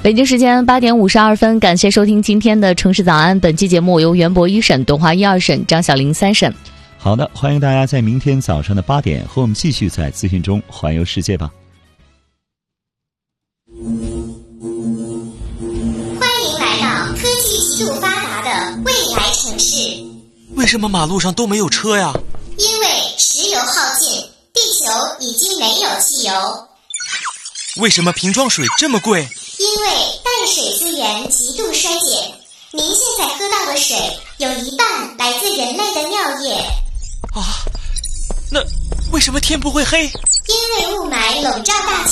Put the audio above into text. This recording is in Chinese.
北京时间8点52分，感谢收听今天的城市早安。本期节目由袁博1审、董华1、2审、张小玲3审。 好的，欢迎大家在明天早上的8点和我们继续在资讯中环游世界吧。 欢迎来到科技极度发达的未来城市。 为什么马路上都没有车呀？ 因为石油耗尽，地球已经没有汽油。 为什么瓶装水这么贵？ 因为淡水资源极度衰减，您现在喝到的水有一半来自人类的尿液。 啊，那为什么天不会黑？ 因为雾霾笼罩大气